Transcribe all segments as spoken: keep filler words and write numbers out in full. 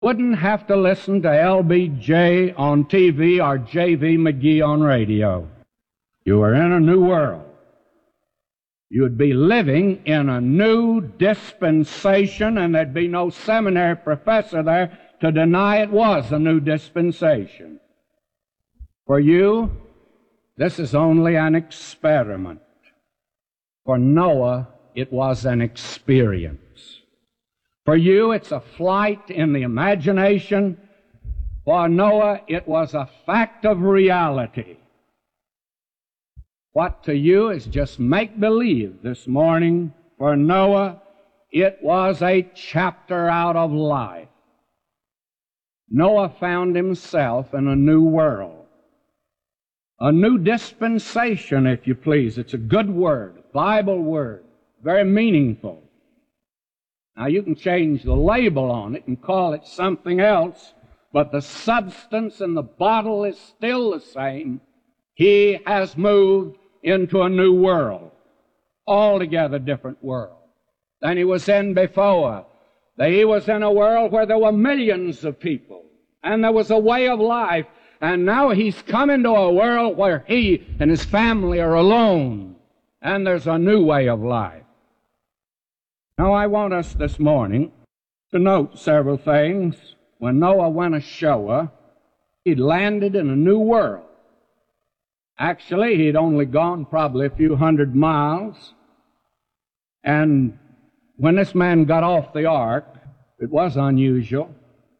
Wouldn't have to listen to L B J on T V or J V McGee on radio. You are in a new world. You would be living in a new dispensation, and there'd be no seminary professor there to deny it was a new dispensation. For you, this is only an experiment. For Noah, it was an experience. For you, it's a flight in the imagination. For Noah, it was a fact of reality. What to you is just make-believe this morning, for Noah, it was a chapter out of life. Noah found himself in a new world, a new dispensation, if you please. It's a good word, Bible word, very meaningful. Now, you can change the label on it and call it something else, but the substance in the bottle is still the same. He has moved into a new world, altogether different world than he was in before. He was in a world where there were millions of people, and there was a way of life, and now he's come into a world where he and his family are alone, and there's a new way of life. Now, I want us this morning to note several things. When Noah went ashore, he'd landed in a new world. Actually, he'd only gone probably a few hundred miles. And when this man got off the ark, it was unusual.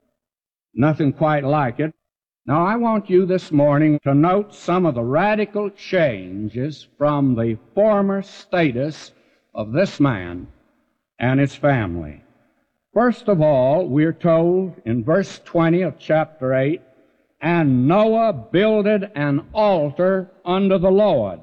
Nothing quite like it. Now, I want you this morning to note some of the radical changes from the former status of this man and his family. First of all, we're told in verse twenty of chapter eight, and Noah builded an altar unto the Lord,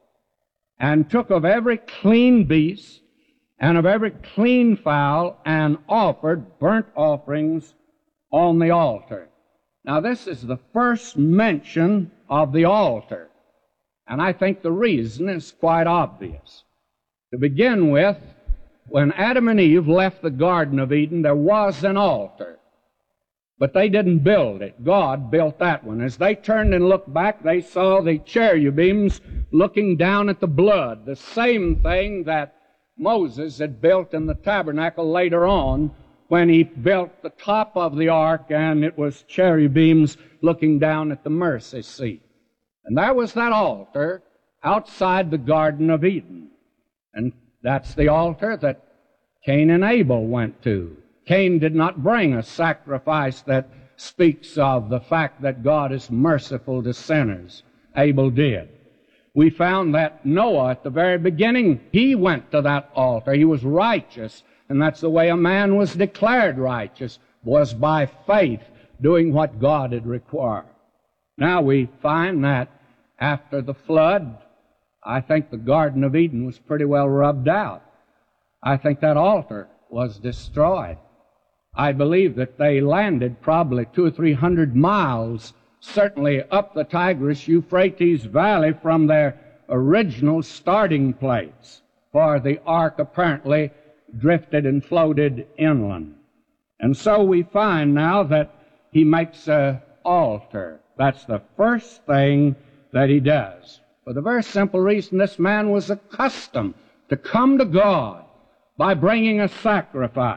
and took of every clean beast and of every clean fowl, and offered burnt offerings on the altar. Now, this is the first mention of the altar, and I think the reason is quite obvious. To begin with, when Adam and Eve left the Garden of Eden, there was an altar. But they didn't build it. God built that one. As they turned and looked back, they saw the cherubims looking down at the blood, the same thing that Moses had built in the tabernacle later on when he built the top of the ark, and it was cherubims looking down at the mercy seat. And there was that altar outside the Garden of Eden. And that's the altar that Cain and Abel went to. Cain did not bring a sacrifice that speaks of the fact that God is merciful to sinners. Abel did. We found that Noah, at the very beginning, he went to that altar. He was righteous, and that's the way a man was declared righteous, was by faith, doing what God had required. Now we find that after the flood, I think the Garden of Eden was pretty well rubbed out. I think that altar was destroyed. I believe that they landed probably two or three hundred miles, certainly up the Tigris-Euphrates Valley from their original starting place, for the ark apparently drifted and floated inland. And so we find now that he makes an altar. That's the first thing that he does. For the very simple reason this man was accustomed to come to God by bringing a sacrifice.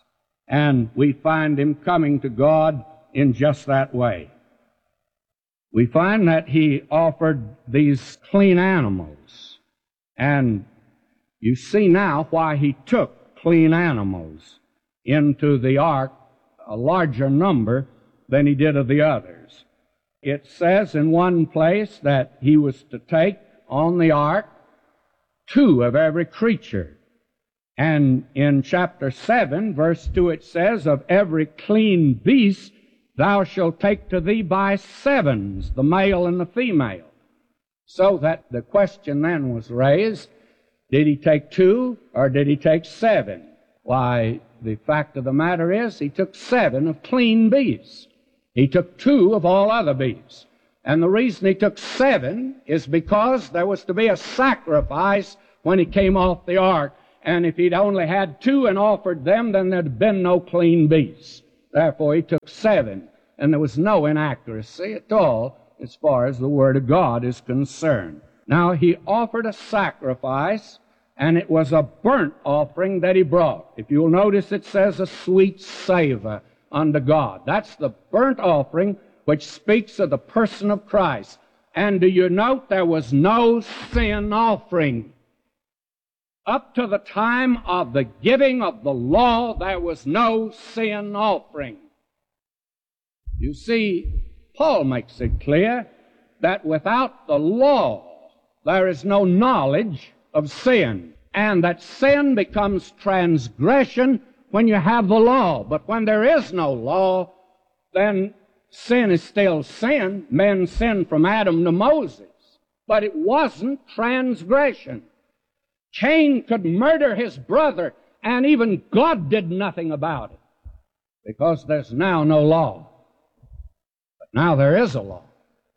And we find him coming to God in just that way. We find that he offered these clean animals. And you see now why he took clean animals into the ark, a larger number than he did of the others. It says in one place that he was to take on the ark two of every creature. And in chapter seven, verse two, it says, of every clean beast thou shalt take to thee by sevens, the male and the female. So that the question then was raised, did he take two or did he take seven? Why, the fact of the matter is he took seven of clean beasts. He took two of all other beasts. And the reason he took seven is because there was to be a sacrifice when he came off the ark. And if he'd only had two and offered them, then there'd have been no clean beasts. Therefore, he took seven, and there was no inaccuracy at all as far as the Word of God is concerned. Now, he offered a sacrifice, and it was a burnt offering that he brought. If you'll notice, it says a sweet savor unto God. That's the burnt offering which speaks of the person of Christ. And do you note there was no sin offering? Up to the time of the giving of the law, there was no sin offering. You see, Paul makes it clear that without the law, there is no knowledge of sin, and that sin becomes transgression when you have the law. But when there is no law, then sin is still sin. Men sinned from Adam to Moses, but it wasn't transgression. Cain could murder his brother, and even God did nothing about it, because there's now no law. But now there is a law,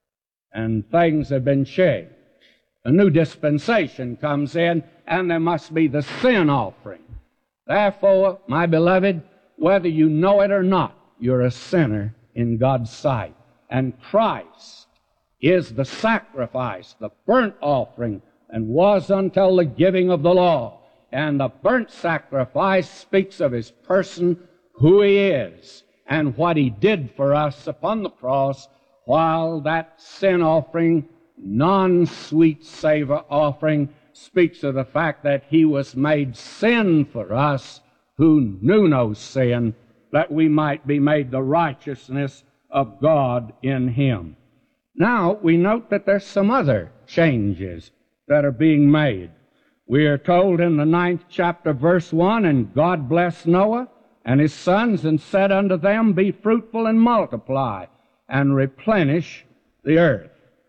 and things have been changed. A new dispensation comes in, and there must be the sin offering. Therefore, my beloved, whether you know it or not, you're a sinner in God's sight. And Christ is the sacrifice, the burnt offering, and was until the giving of the law. And the burnt sacrifice speaks of his person, who he is, and what he did for us upon the cross, while that sin offering, non-sweet savor offering, speaks of the fact that he was made sin for us who knew no sin, that we might be made the righteousness of God in him. Now, we note that there's some other changes that are being made. We are told in the ninth chapter, verse one, "And God blessed Noah and his sons, and said unto them, Be fruitful and multiply, and replenish the earth."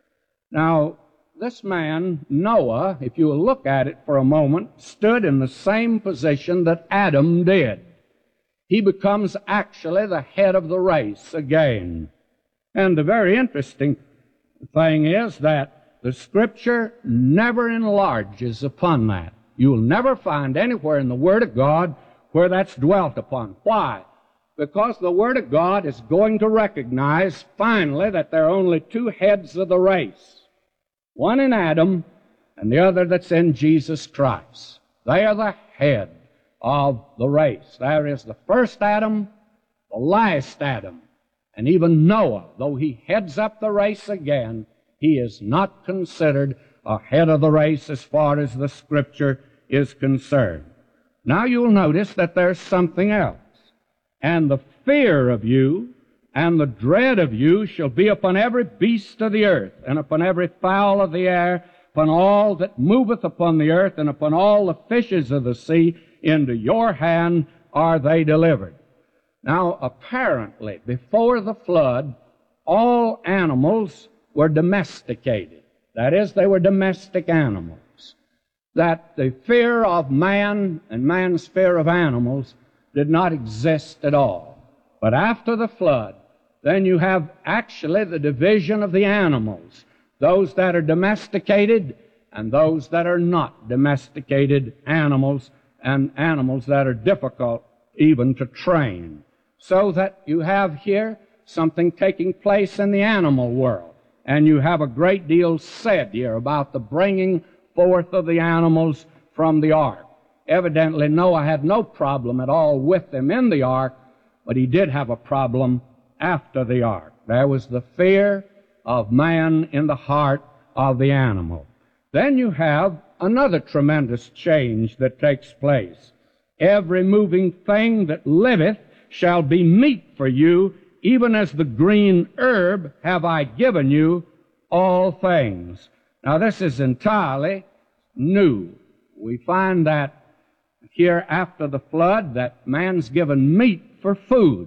Now, this man, Noah, if you will look at it for a moment, stood in the same position that Adam did. He becomes actually the head of the race again. And the very interesting thing is that the Scripture never enlarges upon that. You will never find anywhere in the Word of God where that's dwelt upon. Why? Because the Word of God is going to recognize finally that there are only two heads of the race. One in Adam, and the other that's in Jesus Christ. They are the head of the race. There is the first Adam, the last Adam, and even Noah, though he heads up the race again, he is not considered a head of the race as far as the Scripture is concerned. Now you'll notice that there's something else. "And the fear of you and the dread of you shall be upon every beast of the earth, and upon every fowl of the air, upon all that moveth upon the earth, and upon all the fishes of the sea. Into your hand are they delivered." Now, apparently, before the flood, all animals were domesticated. That is, they were domestic animals. That the fear of man and man's fear of animals did not exist at all. But after the flood, then you have actually the division of the animals, those that are domesticated and those that are not domesticated animals, and animals that are difficult even to train. So that you have here something taking place in the animal world. And you have a great deal said here about the bringing forth of the animals from the ark. Evidently, Noah had no problem at all with them in the ark, but he did have a problem after the ark. There was the fear of man in the heart of the animal. Then you have another tremendous change that takes place. "Every moving thing that liveth shall be meat for you, even as the green herb have I given you all things." Now this is entirely new. We find that here after the flood that man's given meat for food.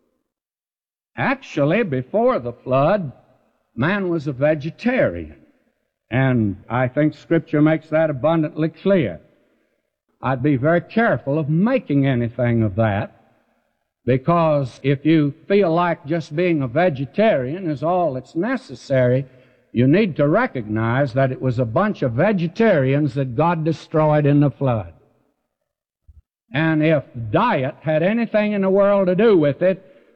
Actually, before the flood, man was a vegetarian. And I think Scripture makes that abundantly clear. I'd be very careful of making anything of that, because if you feel like just being a vegetarian is all that's necessary, you need to recognize that it was a bunch of vegetarians that God destroyed in the flood. And if diet had anything in the world to do with it,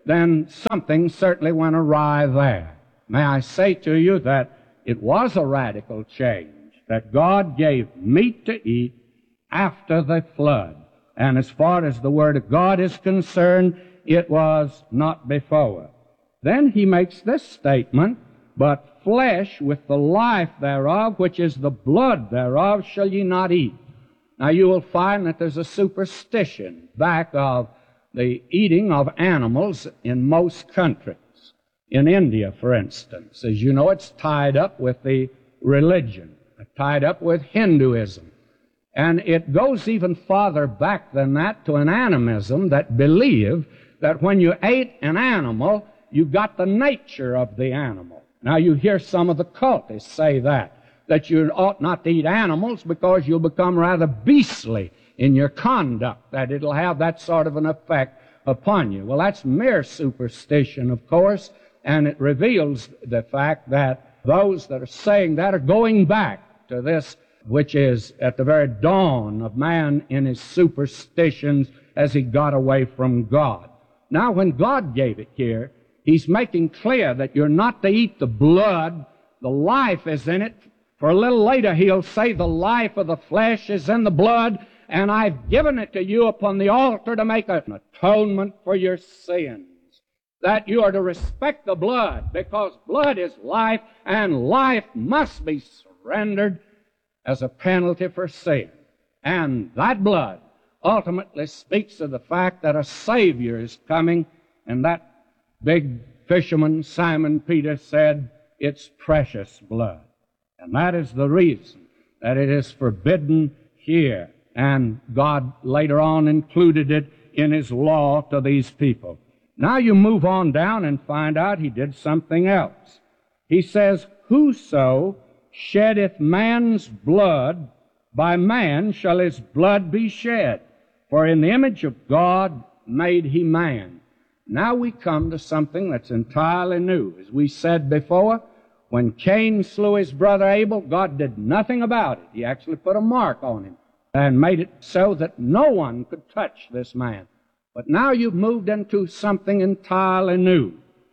then something certainly went awry there. May I say to you that it was a radical change, that God gave meat to eat after the flood. And as far as the Word of God is concerned, it was not before. Then he makes this statement, but flesh with the life thereof, which is the blood thereof, shall ye not eat. Now you will find that there's a superstition back of the eating of animals in most countries. In India, for instance, as you know, it's tied up with the religion, tied up with Hinduism. And it goes even farther back than that to an animism that believe that when you ate an animal, you got the nature of the animal. Now you hear some of the cultists say that, that you ought not to eat animals because you'll become rather beastly in your conduct, that it'll have that sort of an effect upon you. Well, that's mere superstition, of course, and it reveals the fact that those that are saying that are going back to this, which is at the very dawn of man in his superstitions as he got away from God. Now, when God gave it here, he's making clear that you're not to eat the blood. The life is in it. For a little later, he'll say the life of the flesh is in the blood, and I've given it to you upon the altar to make an atonement for your sins. That you are to respect the blood, because blood is life, and life must be surrendered as a penalty for sin. And that blood ultimately speaks of the fact that a Savior is coming, and that big fisherman, Simon Peter, said, it's precious blood. And that is the reason that it is forbidden here. And God later on included it in His law to these people. Now you move on down and find out He did something else. He says, whoso sheddeth man's blood, by man shall his blood be shed. For in the image of God made He man. Now we come to something that's entirely new. As we said before, when Cain slew his brother Abel, God did nothing about it. He actually put a mark on him and made it so that no one could touch this man. But now you've moved into something entirely new.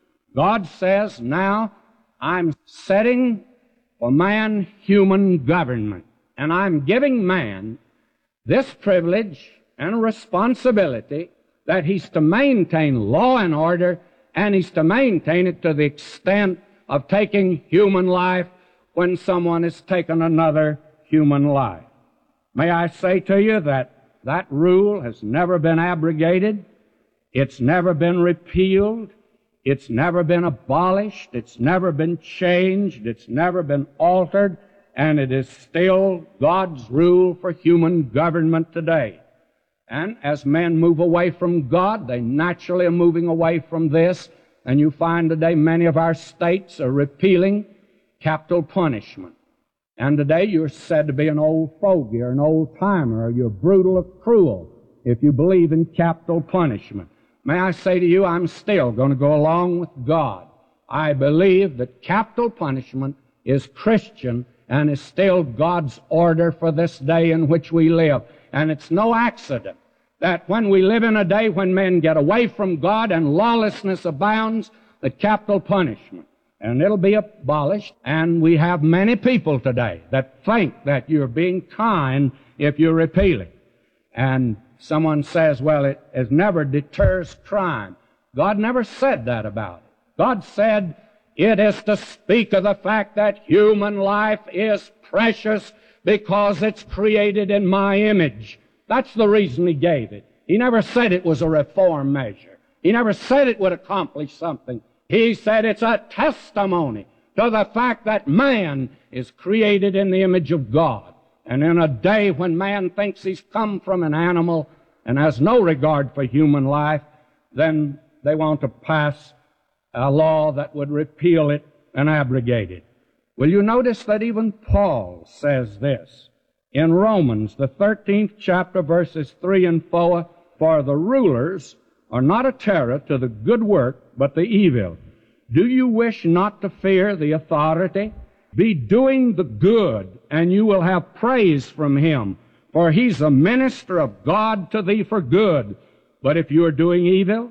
God says, now I'm setting for man human government, and I'm giving man this privilege and responsibility that he's to maintain law and order, and he's to maintain it to the extent of taking human life when someone has taken another human life. May I say to you that that rule has never been abrogated, it's never been repealed, it's never been abolished, it's never been changed, it's never been altered, and it is still God's rule for human government today. And as men move away from God, they naturally are moving away from this. And you find today many of our states are repealing capital punishment. And today you're said to be an old fogey or an old-timer, or you're brutal or cruel if you believe in capital punishment. May I say to you, I'm still going to go along with God. I believe that capital punishment is Christian and is still God's order for this day in which we live. And it's no accident that when we live in a day when men get away from God and lawlessness abounds, that capital punishment, and it'll be abolished. And we have many people today that think that you're being kind if you repeal it. And someone says, well, it, it never deters crime. God never said that about it. God said it is to speak of the fact that human life is precious because it's created in my image. That's the reason He gave it. He never said it was a reform measure. He never said it would accomplish something. He said it's a testimony to the fact that man is created in the image of God. And in a day when man thinks he's come from an animal and has no regard for human life, then they want to pass a law that would repeal it and abrogate it. Will you notice that even Paul says this in Romans, the thirteenth chapter, verses three and four, for the rulers are not a terror to the good work, but the evil. Do you wish not to fear the authority? Be doing the good, and you will have praise from Him, for He's a minister of God to thee for good. But if you are doing evil,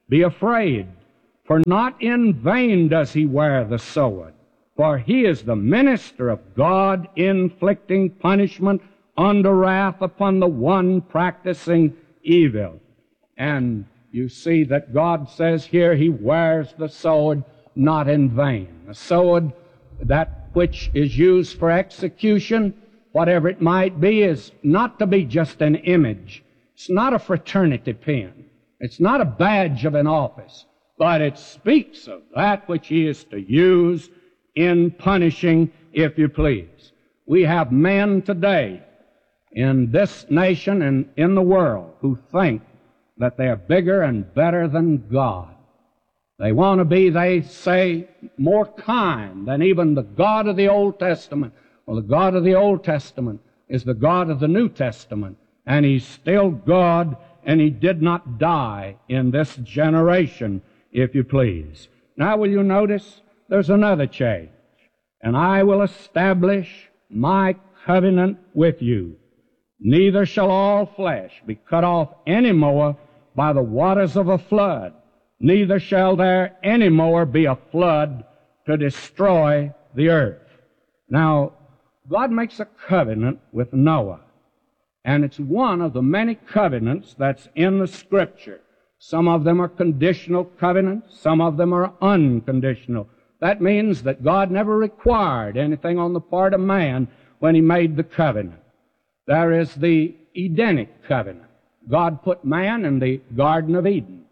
be afraid, for not in vain does he wear the sword, for he is the minister of God, inflicting punishment unto wrath upon the one practicing evil. And you see that God says here he wears the sword not in vain. The sword, that which is used for execution, whatever it might be, is not to be just an image. It's not a fraternity pin. It's not a badge of an office, but it speaks of that which he is to use in punishing, if you please. We have men today in this nation and in the world who think that they are bigger and better than God. They want to be, they say, more kind than even the God of the Old Testament. Well, the God of the Old Testament is the God of the New Testament, and he's still God, and he did not die in this generation, if you please. Now, will you notice there's another change? And I will establish my covenant with you. Neither shall all flesh be cut off any more by the waters of a flood, neither shall there any more be a flood to destroy the earth. Now, God makes a covenant with Noah, and it's one of the many covenants that's in the Scripture. Some of them are conditional covenants, some of them are unconditional. That means that God never required anything on the part of man when he made the covenant. There is the Edenic covenant. God put man in the Garden of Eden,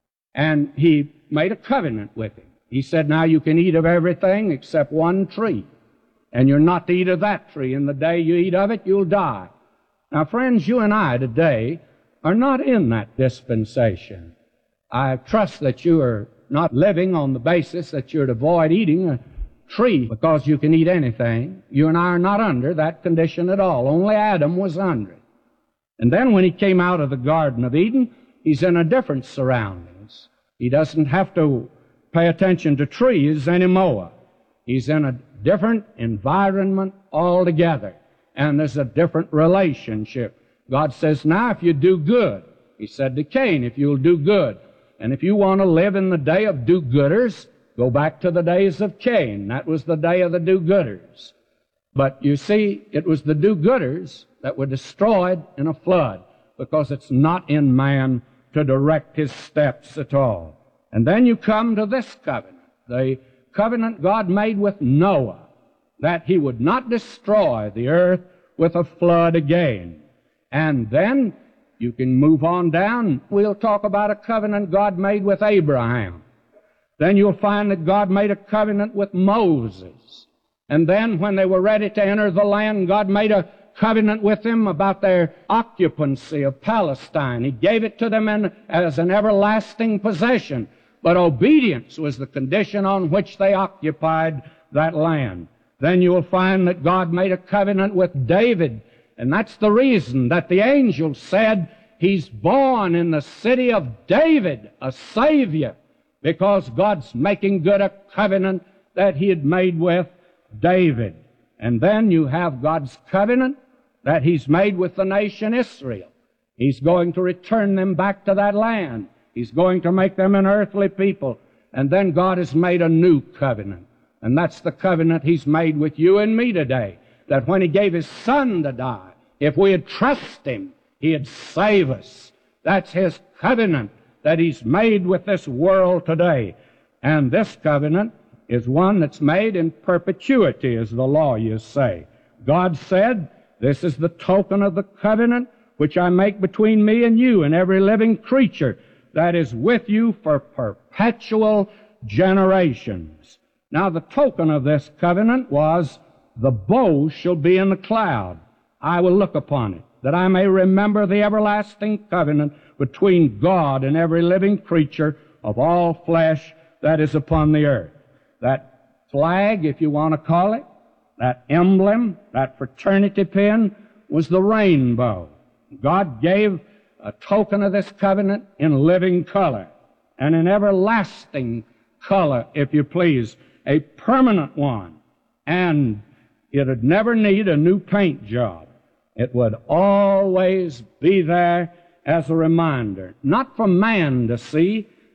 and he made a covenant with him. He said, now you can eat of everything except one tree, and you're not to eat of that tree, and the day you eat of it, you'll die. Now, friends, you and I today are not in that dispensation. I trust that you are not living on the basis that you're to avoid eating a tree because you can eat anything. You and I are not under that condition at all. Only Adam was under it. And then when he came out of the Garden of Eden, he's in a different surroundings. He doesn't have to pay attention to trees anymore. He's in a different environment altogether. And there's a different relationship. God says, now if you do good, he said to Cain, if you'll do good. And if you want to live in the day of do-gooders, go back to the days of Cain. That was the day of the do-gooders. But you see, it was the do-gooders that were destroyed in a flood, because it's not in man to direct his steps at all. And then you come to this covenant, the covenant God made with Noah, that he would not destroy the earth with a flood again. And then you can move on down. We'll talk about a covenant God made with Abraham. Then you'll find that God made a covenant with Moses. And then when they were ready to enter the land, God made a covenant with them about their occupancy of Palestine. He gave it to them in, as an everlasting possession. But obedience was the condition on which they occupied that land. Then you will find that God made a covenant with David. And that's the reason that the angel said, he's born in the city of David, a Savior, because God's making good a covenant that he had made with David. And then you have God's covenant that he's made with the nation Israel. He's going to return them back to that land. He's going to make them an earthly people. And then God has made a new covenant. And that's the covenant he's made with you and me today, that when he gave his Son to die, if we would trust him, he'd save us. That's his covenant that he's made with this world today. And this covenant is one that's made in perpetuity, as the lawyers say. God said, this is the token of the covenant which I make between me and you and every living creature that is with you for perpetual generations. Now, the token of this covenant was, the bow shall be in the cloud. I will look upon it, that I may remember the everlasting covenant between God and every living creature of all flesh that is upon the earth. That flag, if you want to call it, that emblem, that fraternity pin, was the rainbow. God gave a token of this covenant in living color, and an everlasting color, if you please, a permanent one. And it would never need a new paint job. It would always be there as a reminder, not for man to see,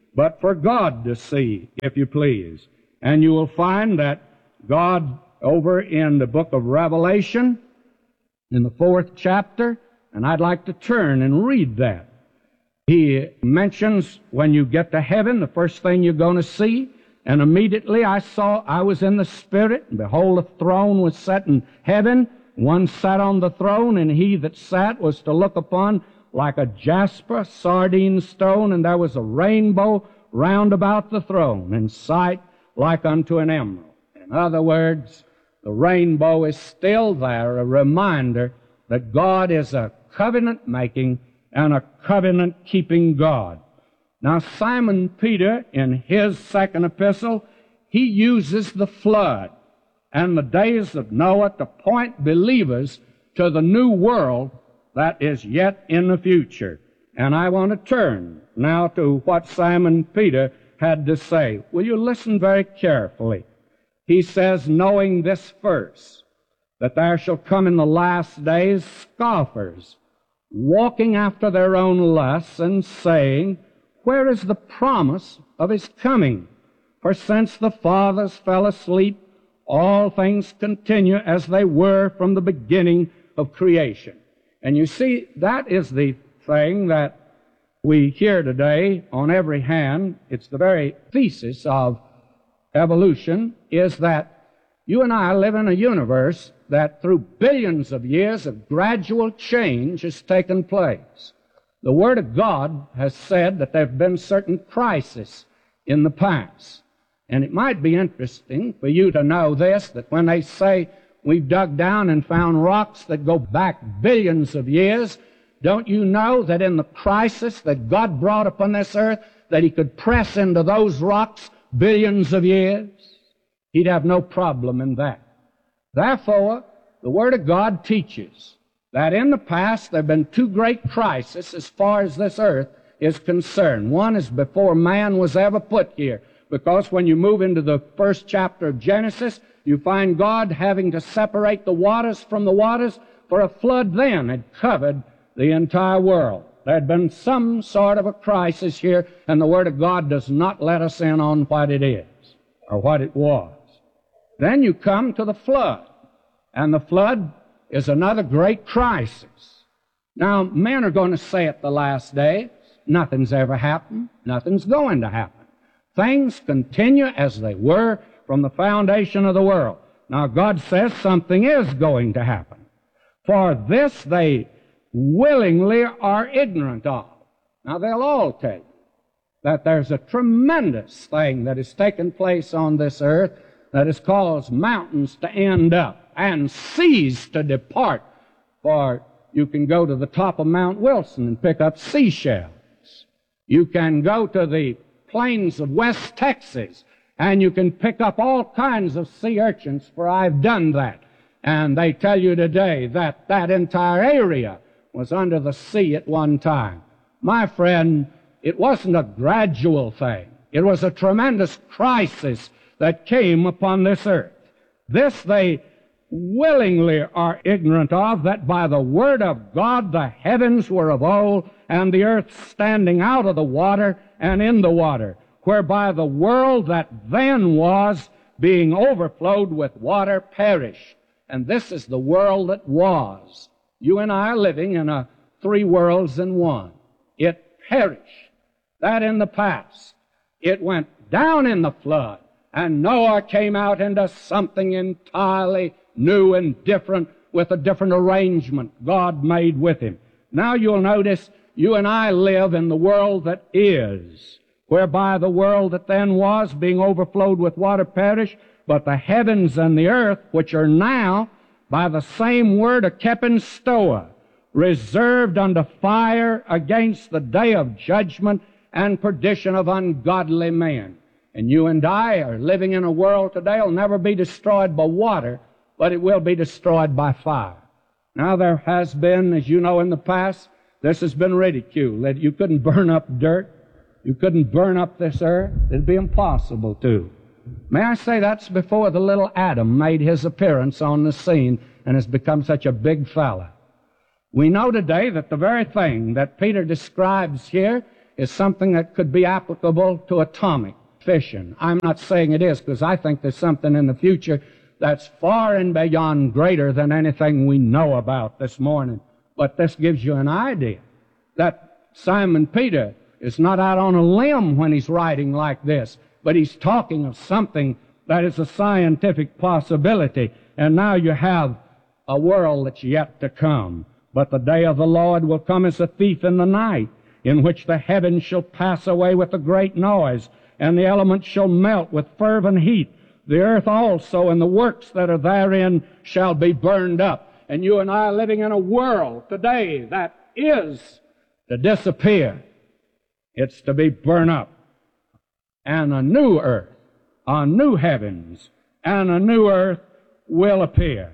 but for God to see, if you please. And you will find that God, over in the book of Revelation, in the fourth chapter, and I'd like to turn and read that. He mentions when you get to heaven, the first thing you're going to see, and immediately I saw, I was in the Spirit, and behold, a throne was set in heaven. One sat on the throne, and he that sat was to look upon like a jasper, sardine stone, and there was a rainbow round about the throne, in sight like unto an emerald. In other words, the rainbow is still there, a reminder that God is a covenant-making and a covenant-keeping God. Now, Simon Peter, in his second epistle, he uses the flood and the days of Noah to point believers to the new world that is yet in the future. And I want to turn now to what Simon Peter had to say. Will you listen very carefully? He says, knowing this first, that there shall come in the last days scoffers, walking after their own lusts, and saying, where is the promise of his coming? For since the fathers fell asleep, all things continue as they were from the beginning of creation. And you see, that is the thing that we hear today on every hand. It's the very thesis of evolution, is that you and I live in a universe that through billions of years of gradual change has taken place. The Word of God has said that there have been certain crises in the past. And it might be interesting for you to know this, that when they say we've dug down and found rocks that go back billions of years, don't you know that in the crisis that God brought upon this earth, that He could press into those rocks billions of years? He'd have no problem in that. Therefore, the Word of God teaches that in the past there have been two great crises as far as this earth is concerned. One is before man was ever put here, because when you move into the first chapter of Genesis, you find God having to separate the waters from the waters, for a flood then had covered the entire world. There had been some sort of a crisis here, and the Word of God does not let us in on what it is or what it was. Then you come to the flood, and the flood is another great crisis. Now, men are going to say at the last day, nothing's ever happened, nothing's going to happen. Things continue as they were from the foundation of the world. Now, God says something is going to happen. For this they willingly are ignorant of. Now, they'll all tell you that there's a tremendous thing that has taken place on this earth that has caused mountains to end up and seas to depart. For you can go to the top of Mount Wilson and pick up seashells. You can go to the plains of West Texas and you can pick up all kinds of sea urchins, for I've done that. And they tell you today that that entire area was under the sea at one time. My friend, it wasn't a gradual thing. It was a tremendous crisis that came upon this earth. This they willingly are ignorant of, that by the word of God the heavens were of old, and the earth standing out of the water and in the water, whereby the world that then was, being overflowed with water, perished. And this is the world that was. You and I are living in a three worlds in one. It perished. That in the past. It went down in the flood, and Noah came out into something entirely new and different, with a different arrangement God made with him. Now you'll notice you and I live in the world that is, whereby the world that then was, being overflowed with water, perished, but the heavens and the earth, which are now, by the same word, are kept in stoa, reserved unto fire against the day of judgment and perdition of ungodly men. And you and I are living in a world today that will never be destroyed by water, but it will be destroyed by fire. Now there has been, as you know in the past, this has been ridiculed, that you couldn't burn up dirt, you couldn't burn up this earth. It'd be impossible to. May I say that's before the little Adam made his appearance on the scene and has become such a big fella. We know today that the very thing that Peter describes here is something that could be applicable to atomic fission. I'm not saying it is, because I think there's something in the future that's far and beyond greater than anything we know about this morning. But this gives you an idea that Simon Peter is not out on a limb when he's writing like this, but he's talking of something that is a scientific possibility. And now you have a world that's yet to come. But the day of the Lord will come as a thief in the night, in which the heavens shall pass away with a great noise, and the elements shall melt with fervent heat. The earth also and the works that are therein shall be burned up. And you and I are living in a world today that is to disappear. It's to be burned up. And a new earth, a new heavens, and a new earth will appear.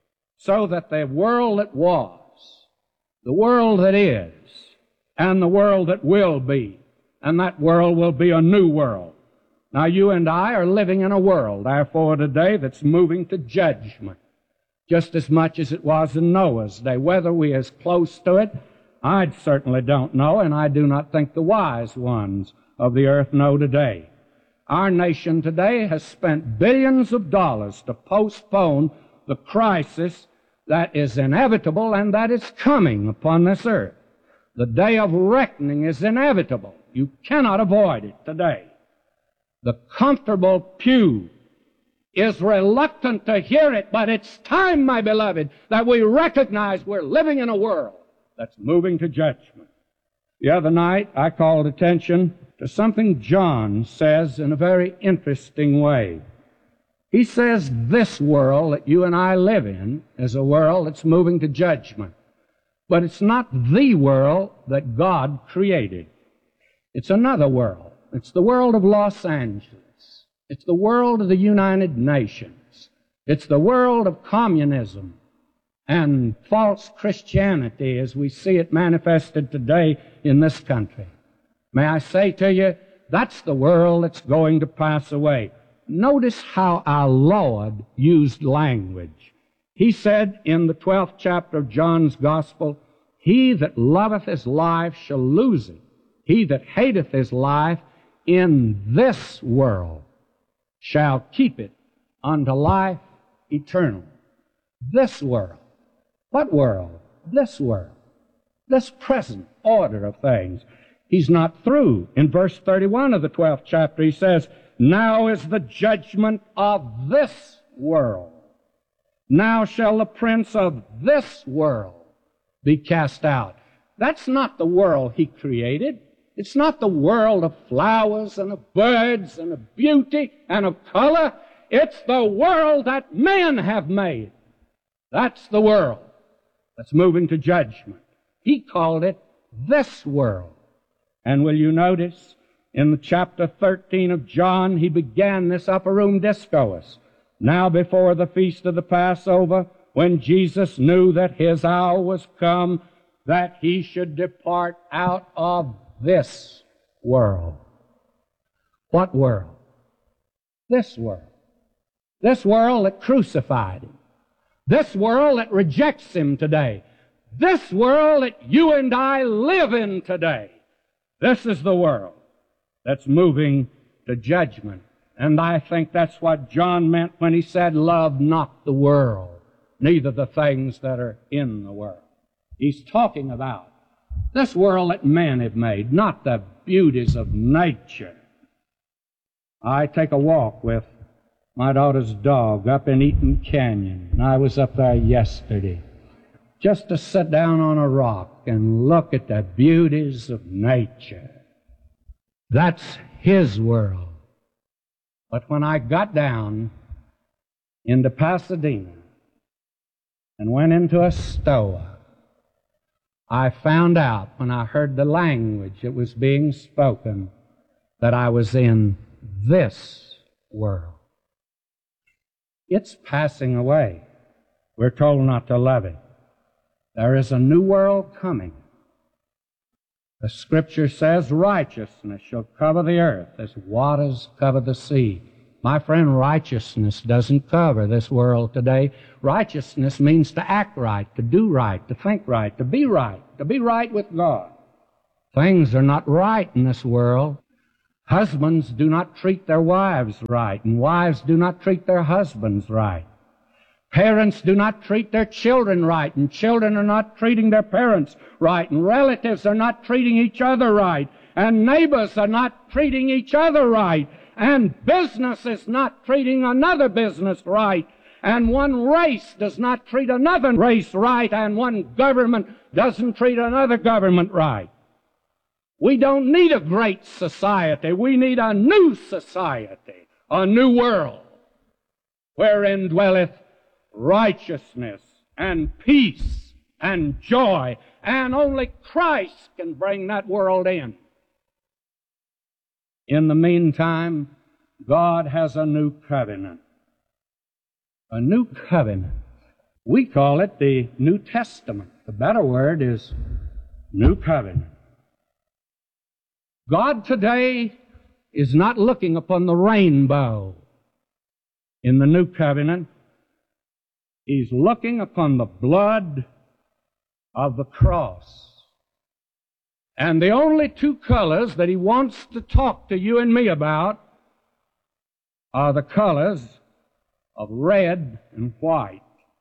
So that the world that was, the world that is, and the world that will be, and that world will be a new world. Now you and I are living in a world, therefore, today that's moving to judgment, just as much as it was in Noah's day. Whether we are as close to it, I certainly don't know, and I do not think the wise ones of the earth know today. Our nation today has spent billions of dollars to postpone the crisis that is inevitable and that is coming upon this earth. The day of reckoning is inevitable. You cannot avoid it today. The comfortable pew is reluctant to hear it, but it's time, my beloved, that we recognize we're living in a world that's moving to judgment. The other night, I called attention to something John says in a very interesting way. He says this world that you and I live in is a world that's moving to judgment. But it's not the world that God created. It's another world. It's the world of Los Angeles. It's the world of the United Nations. It's the world of communism and false Christianity as we see it manifested today in this country. May I say to you, that's the world that's going to pass away. Notice how our Lord used language. He said in the twelfth chapter of John's Gospel, "He that loveth his life shall lose it. He that hateth his life in this world shall keep it unto life eternal." This world. What world? This world. This present order of things. He's not through. In verse thirty-one of the twelfth chapter, he says, "Now is the judgment of this world. Now shall the prince of this world be cast out." That's not the world he created. It's not the world of flowers and of birds and of beauty and of color. It's the world that men have made. That's the world that's moving to judgment. He called it this world. And will you notice, in the chapter thirteen of John, he began this upper room discourse. Now before the feast of the Passover, when Jesus knew that his hour was come, that he should depart out of this world. What world? This world. This world that crucified him. This world that rejects him today. This world that you and I live in today. This is the world that's moving to judgment. And I think that's what John meant when he said, "Love not the world, neither the things that are in the world." He's talking about this world that men have made, not the beauties of nature. I take a walk with my daughter's dog up in Eaton Canyon, and I was up there yesterday just to sit down on a rock and look at the beauties of nature. That's his world. But when I got down into Pasadena and went into a store, I found out when I heard the language that was being spoken that I was in this world. It's passing away. We're told not to love it. There is a new world coming. The Scripture says righteousness shall cover the earth as waters cover the sea. My friend, righteousness doesn't cover this world today. Righteousness means to act right, to do right, to think right, to be right, to be right with God, Things are not right in this world. Husbands do not treat their wives right, and wives do not treat their husbands right. Parents do not treat their children right, and children are not treating their parents right, and relatives are not treating each other right, and neighbors are not treating each other right, and business is not treating another business right, and one race does not treat another race right, and one government doesn't treat another government right. We don't need a great society. We need a new society, a new world, wherein dwelleth righteousness and peace and joy, and only Christ can bring that world in. In the meantime, God has a new covenant. A new covenant. We call it the New Testament. The better word is New Covenant. God today is not looking upon the rainbow in the New Covenant. He's looking upon the blood of the cross. And the only two colors that He wants to talk to you and me about are the colors of red and white.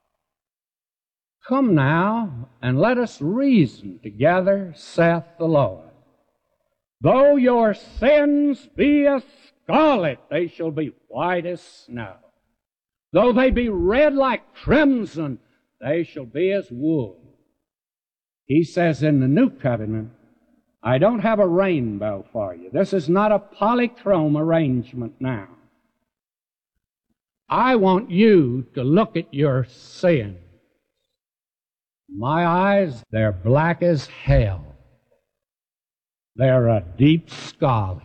Come now, and let us reason together, saith the Lord. Though your sins be as scarlet, they shall be white as snow. Though they be red like crimson, they shall be as wool. He says in the New Covenant, I don't have a rainbow for you. This is not a polychrome arrangement now. I want you to look at your sin. My eyes, they're black as hell. They're a deep scarlet.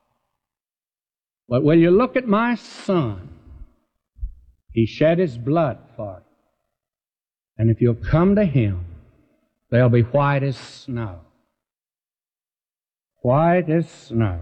But when you look at my Son, He shed His blood for you. And if you'll come to Him, they'll be white as snow. White as snow.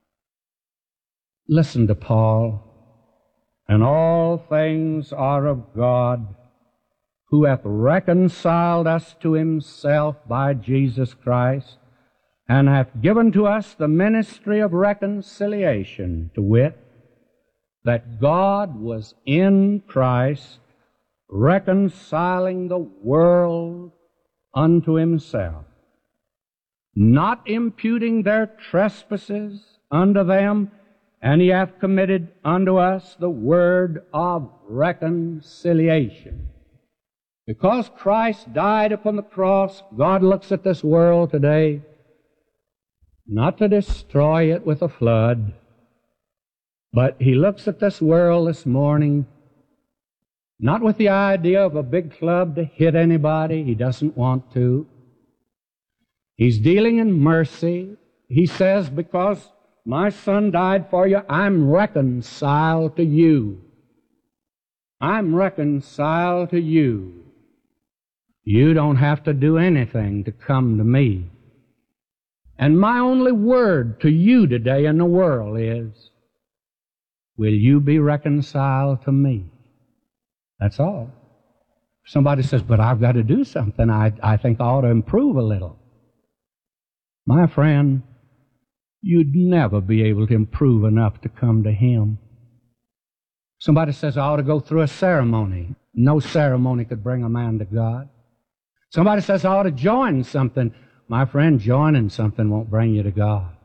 Listen to Paul. And all things are of God, who hath reconciled us to Himself by Jesus Christ, and hath given to us the ministry of reconciliation, to wit, that God was in Christ, reconciling the world unto Himself, not imputing their trespasses unto them, and He hath committed unto us the word of reconciliation. Because Christ died upon the cross, God looks at this world today not to destroy it with a flood, but He looks at this world this morning not with the idea of a big club to hit anybody. He doesn't want to. He's dealing in mercy. He says, because my Son died for you, I'm reconciled to you. I'm reconciled to you. You don't have to do anything to come to me. And my only word to you today in the world is, will you be reconciled to me? That's all. Somebody says, but I've got to do something. I, I think I ought to improve a little. My friend, you'd never be able to improve enough to come to Him. Somebody says, I ought to go through a ceremony. No ceremony could bring a man to God. Somebody says, I ought to join something. My friend, joining something won't bring you to God.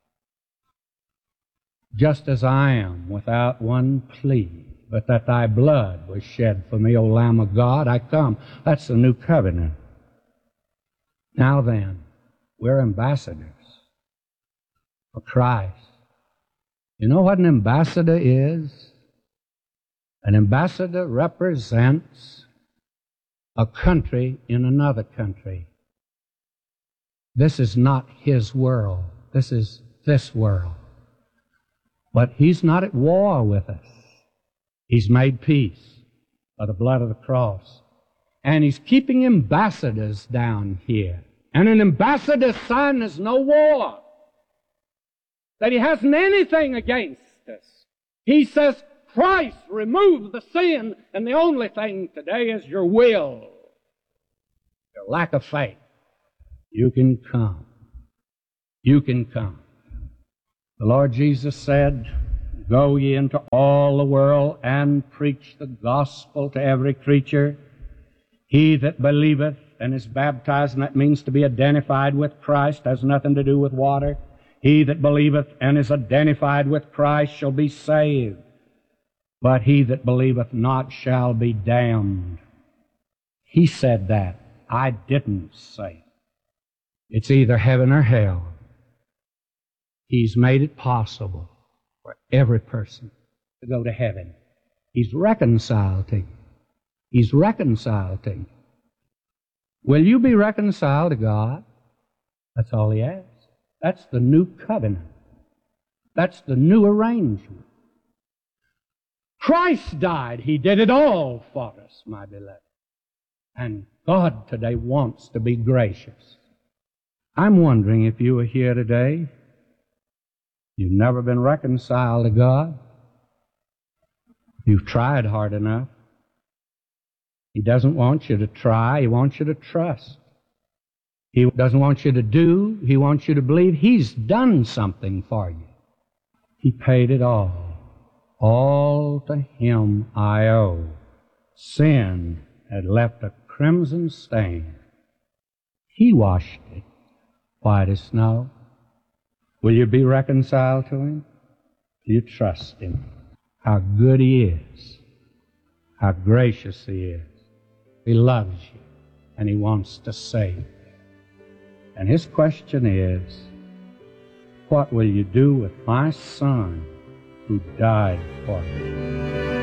Just as I am, without one plea, but that thy blood was shed for me, O Lamb of God, I come. That's the new covenant. Now then, we're ambassadors for Christ. You know what an ambassador is? An ambassador represents a country in another country. This is not his world. This is this world. But he's not at war with us. He's made peace by the blood of the cross. And he's keeping ambassadors down here. And an ambassador's sign is no war. That he hasn't anything against us. He says, Christ, remove the sin, and the only thing today is your will, your lack of faith. You can come. you can come. The Lord Jesus said, "Go ye into all the world and preach the gospel to every creature. He that believeth and is baptized," and that means to be identified with Christ, has nothing to do with water. "He that believeth and is identified with Christ shall be saved, but he that believeth not shall be damned." He said that. I didn't say it. It's either heaven or hell. He's made it possible for every person to go to heaven. He's reconciled to you. He's reconciled to you. Will you be reconciled to God? That's all He asks. That's the new covenant. That's the new arrangement. Christ died. He did it all for us, my beloved. And God today wants to be gracious. I'm wondering if you are here today, you've never been reconciled to God. You've tried hard enough. He doesn't want you to try. He wants you to trust. He doesn't want you to do. He wants you to believe He's done something for you. He paid it all. All to Him I owe. Sin had left a crimson stain. He washed it white as snow. Will you be reconciled to Him? Do you trust Him? How good He is. How gracious He is. He loves you, and He wants to save you. And His question is, what will you do with my Son who died for you?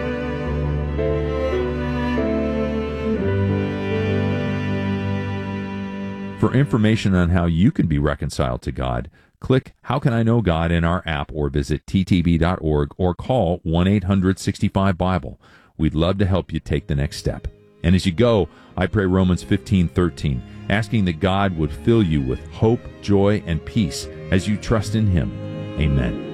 For information on how you can be reconciled to God, click How Can I Know God in our app or visit T T B dot org or call one eight hundred sixty-five Bible. We'd love to help you take the next step. And as you go, I pray Romans fifteen thirteen, asking that God would fill you with hope, joy, and peace as you trust in Him. Amen.